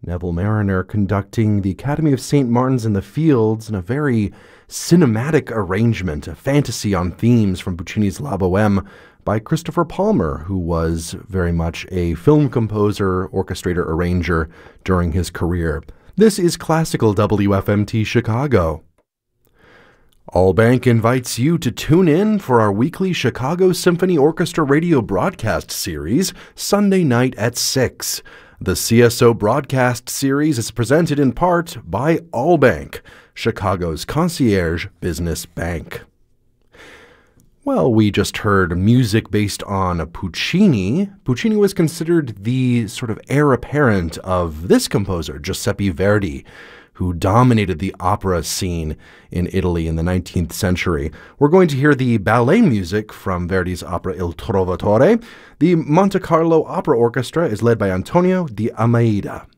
Neville Mariner conducting the Academy of St. Martin's in the Fields in a very cinematic arrangement, a fantasy on themes from Puccini's La Boheme by Christopher Palmer, who was very much a film composer, orchestrator, arranger during his career. This is Classical WFMT Chicago. Allbank invites you to tune in for our weekly Chicago Symphony Orchestra radio broadcast series, Sunday night at 6. The CSO broadcast series is presented in part by Allbank, Chicago's concierge business bank. Well, we just heard music based on Puccini. Puccini was considered the sort of heir apparent of this composer, Giuseppe Verdi, who dominated the opera scene in Italy in the 19th century. We're going to hear the ballet music from Verdi's opera Il Trovatore. The Monte Carlo Opera Orchestra is led by Antonio de Almeida.